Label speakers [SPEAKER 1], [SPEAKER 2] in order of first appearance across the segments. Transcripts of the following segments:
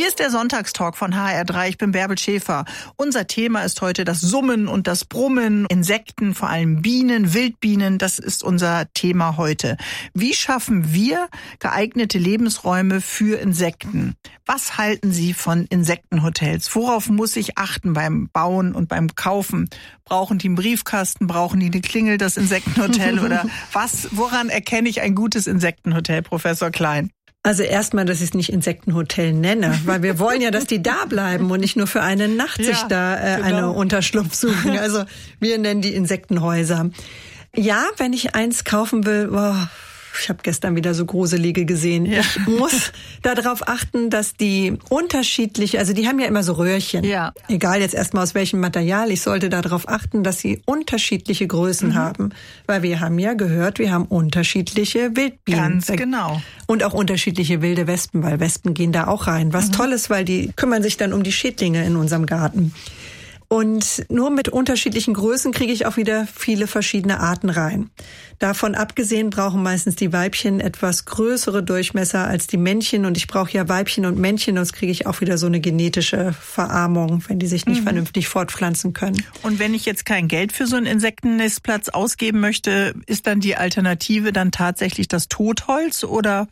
[SPEAKER 1] Hier ist der Sonntagstalk von HR3. Ich bin Bärbel Schäfer. Unser Thema ist heute das Summen und das Brummen. Insekten, vor allem Bienen, Wildbienen, das ist unser Thema heute. Wie schaffen wir geeignete Lebensräume für Insekten? Was halten Sie von Insektenhotels? Worauf muss ich achten beim Bauen und beim Kaufen? Brauchen die einen Briefkasten? Brauchen die eine Klingel, das Insektenhotel? Oder woran erkenne ich ein gutes Insektenhotel, Professor Klein?
[SPEAKER 2] Also erstmal, dass ich es nicht Insektenhotel nenne, weil wir wollen ja, dass die da bleiben und nicht nur für eine Nacht sich da eine Unterschlupf suchen. Also wir nennen die Insektenhäuser. Ja, wenn ich eins kaufen will, ich habe gestern wieder so gruselige gesehen. Ja. Ich muss darauf achten, dass die unterschiedlich, also die haben ja immer so Röhrchen. Ja. Egal jetzt erstmal aus welchem Material, ich sollte darauf achten, dass sie unterschiedliche Größen haben. Weil wir haben ja gehört, wir haben unterschiedliche Wildbienen.
[SPEAKER 1] Ganz genau.
[SPEAKER 2] Und auch unterschiedliche wilde Wespen, weil Wespen gehen da auch rein. Was toll ist, weil die kümmern sich dann um die Schädlinge in unserem Garten. Und nur mit unterschiedlichen Größen kriege ich auch wieder viele verschiedene Arten rein. Davon abgesehen brauchen meistens die Weibchen etwas größere Durchmesser als die Männchen. Und ich brauche ja Weibchen und Männchen, sonst kriege ich auch wieder so eine genetische Verarmung, wenn die sich nicht vernünftig fortpflanzen können.
[SPEAKER 1] Und wenn ich jetzt kein Geld für so einen Insektennistplatz ausgeben möchte, ist dann die Alternative dann tatsächlich das Totholz oder?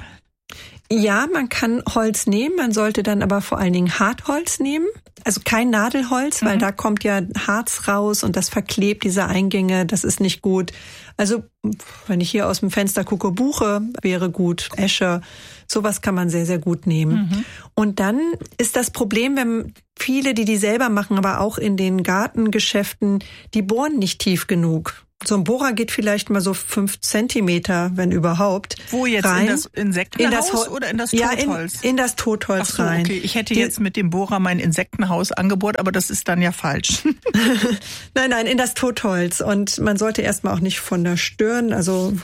[SPEAKER 2] Ja, man kann Holz nehmen, man sollte dann aber vor allen Dingen Hartholz nehmen. Also kein Nadelholz, weil da kommt ja Harz raus und das verklebt diese Eingänge, das ist nicht gut. Also wenn ich hier aus dem Fenster gucke, Buche wäre gut, Esche, sowas kann man sehr, sehr gut nehmen. Und dann ist das Problem, wenn viele, die selber machen, aber auch in den Gartengeschäften, die bohren nicht tief genug. So ein Bohrer geht vielleicht mal so 5 Zentimeter, wenn überhaupt.
[SPEAKER 1] Wo jetzt rein. In das Insektenhaus oder in das Totholz?
[SPEAKER 2] Ja, in das Totholz. Ach so, rein.
[SPEAKER 1] Okay. Ich hätte jetzt mit dem Bohrer mein Insektenhaus angebohrt, aber das ist dann ja falsch.
[SPEAKER 2] Nein, in das Totholz. Und man sollte erstmal auch nicht von der Stirn, also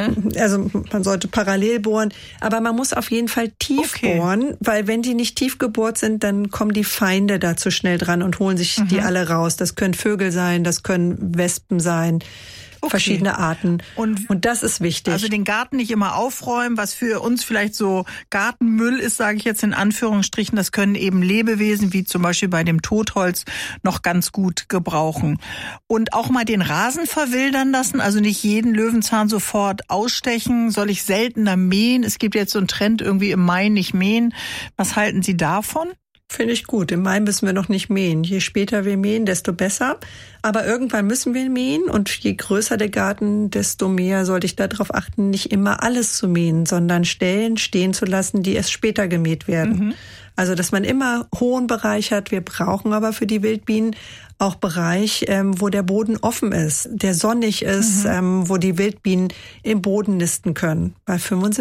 [SPEAKER 2] man sollte parallel bohren. Aber man muss auf jeden Fall tief bohren, weil wenn die nicht tief gebohrt sind, dann kommen die Feinde da zu schnell dran und holen sich die alle raus. Das können Vögel sein, das können Wespen sein. Verschiedene Arten. Und das ist wichtig.
[SPEAKER 1] Also den Garten nicht immer aufräumen, was für uns vielleicht so Gartenmüll ist, sage ich jetzt in Anführungsstrichen, das können eben Lebewesen, wie zum Beispiel bei dem Totholz, noch ganz gut gebrauchen. Und auch mal den Rasen verwildern lassen, also nicht jeden Löwenzahn sofort ausstechen, soll ich seltener mähen. Es gibt jetzt so einen Trend, irgendwie im Mai nicht mähen. Was halten Sie davon?
[SPEAKER 2] Finde ich gut. Im Mai müssen wir noch nicht mähen. Je später wir mähen, desto besser. Aber irgendwann müssen wir mähen und je größer der Garten, desto mehr sollte ich darauf achten, nicht immer alles zu mähen, sondern Stellen stehen zu lassen, die erst später gemäht werden. Also, dass man immer hohen Bereich hat. Wir brauchen aber für die Wildbienen auch Bereich, wo der Boden offen ist, der sonnig ist, wo die Wildbienen im Boden nisten können. Weil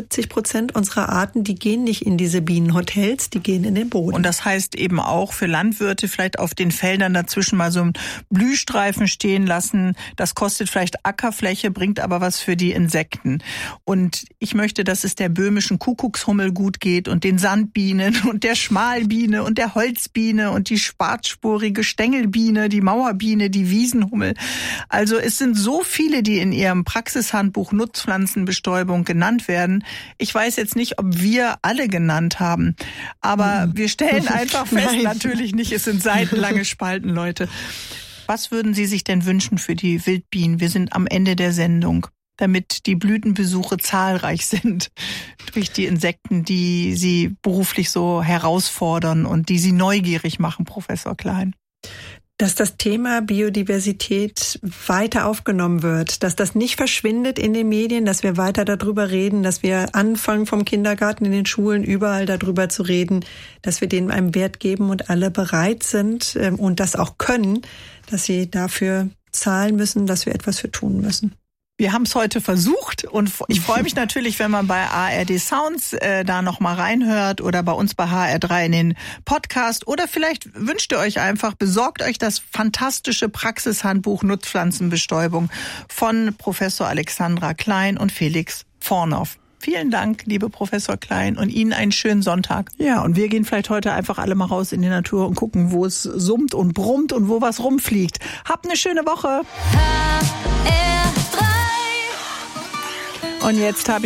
[SPEAKER 2] 75% unserer Arten, die gehen nicht in diese Bienenhotels, die gehen in den Boden.
[SPEAKER 1] Und das heißt eben auch für Landwirte vielleicht auf den Feldern dazwischen mal so einen Blühstreifen stehen lassen. Das kostet vielleicht Ackerfläche, bringt aber was für die Insekten. Und ich möchte, dass es der böhmischen Kuckuckshummel gut geht und den Sandbienen und der Schmalbiene und der Holzbiene und die schwarzspurige Stängelbiene, die Mauerbiene, die Wiesenhummel. Also es sind so viele, die in ihrem Praxishandbuch Nutzpflanzenbestäubung genannt werden. Ich weiß jetzt nicht, ob wir alle genannt haben, aber wir stellen einfach fest, natürlich nicht, es sind seitenlange Spalten, Leute. Was würden Sie sich denn wünschen für die Wildbienen? Wir sind am Ende der Sendung, damit die Blütenbesuche zahlreich sind durch die Insekten, die Sie beruflich so herausfordern und die Sie neugierig machen, Professor Klein.
[SPEAKER 2] Dass das Thema Biodiversität weiter aufgenommen wird, dass das nicht verschwindet in den Medien, dass wir weiter darüber reden, dass wir anfangen vom Kindergarten in den Schulen überall darüber zu reden, dass wir denen einen Wert geben und alle bereit sind und das auch können, dass sie dafür zahlen müssen, dass wir etwas für tun müssen.
[SPEAKER 1] Wir haben es heute versucht und ich freue mich natürlich, wenn man bei ARD Sounds da noch mal reinhört oder bei uns bei HR3 in den Podcast oder vielleicht wünscht ihr euch einfach, besorgt euch das fantastische Praxishandbuch Nutzpflanzenbestäubung von Professor Alexandra Klein und Felix Vornoff. Vielen Dank, liebe Professor Klein, und Ihnen einen schönen Sonntag. Ja, und wir gehen vielleicht heute einfach alle mal raus in die Natur und gucken, wo es summt und brummt und wo was rumfliegt. Habt eine schöne Woche. Und jetzt habe